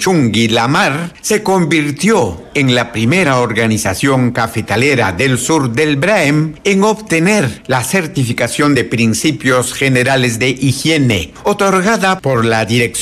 Chunguilamar se convirtió en la primera organización cafetalera del sur del Braem en obtener la certificación de Principios Generales de Higiene, otorgada por la Dirección